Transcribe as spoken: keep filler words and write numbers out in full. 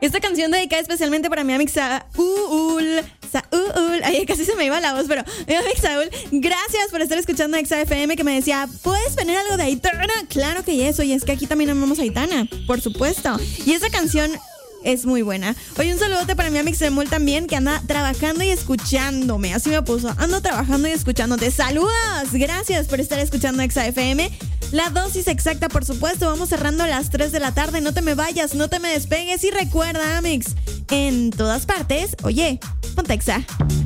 Esta canción dedicada especialmente para mi amigo Saúl. Saúl. Ay, casi se me iba la voz, pero mi amigo Saúl, gracias por estar escuchando Exa F M, que me decía, ¿puedes poner algo de Aitana? Claro que eso, y es que aquí también amamos a Aitana, por supuesto. Y esa canción es muy buena. Oye, un saludote para mi amigo Semul también, que anda trabajando y escuchándome. Así me puso, ando trabajando y escuchándote. ¡Saludos! Gracias por estar escuchando Exa F M. La dosis exacta, por supuesto. Vamos cerrando a las tres de la tarde. No te me vayas, no te me despegues. Y recuerda, Amix, en todas partes, oye, ponte Exa.